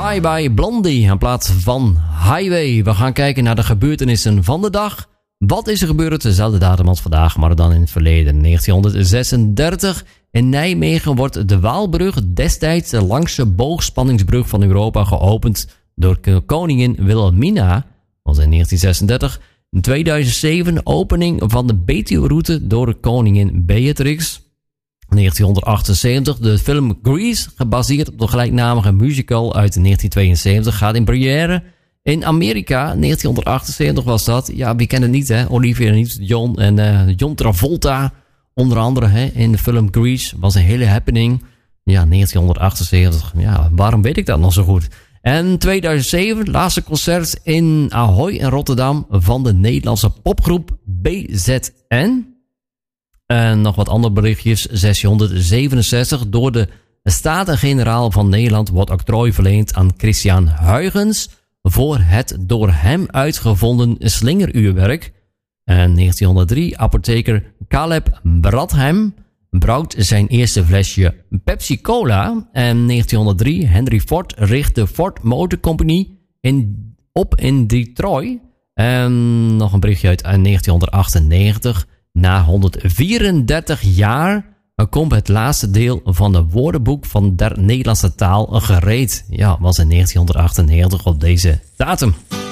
Bye Bye Blondie in plaats van Highway. We gaan kijken naar de gebeurtenissen van de dag. Wat is er gebeurd? Dezelfde datum als vandaag, maar dan in het verleden. 1936. In Nijmegen wordt de Waalbrug, destijds de langste boogspanningsbrug van Europa, geopend door koningin Wilhelmina. Dat was in 1936. In 2007 opening van de Betuwe-route door koningin Beatrix. 1978 de film Grease, gebaseerd op de gelijknamige musical uit 1972, gaat in première. In Amerika, 1978 was dat. Ja, wie kent het niet, hè? Olivia Newton-John en John Travolta. Onder andere hè, in de film Grease. Was een hele happening. Ja, 1978. Ja, waarom weet ik dat nog zo goed? En 2007, laatste concert in Ahoy in Rotterdam van de Nederlandse popgroep BZN. En nog wat andere berichtjes. 667. Door de Staten-Generaal van Nederland wordt octrooi verleend aan Christian Huygens voor het door hem uitgevonden slingeruurwerk. En 1903, apotheker Caleb Bradham brouwt zijn eerste flesje Pepsi Cola. En 1903, Henry Ford richt de Ford Motor Company op in Detroit. En nog een berichtje uit 1998. Na 134 jaar komt het laatste deel van het woordenboek van de Nederlandse taal gereed. Ja, was in 1998 op deze datum.